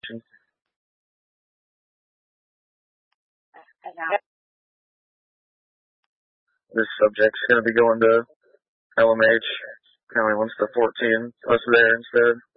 This subject's going to be going to LMH. County wants the 14 us there instead.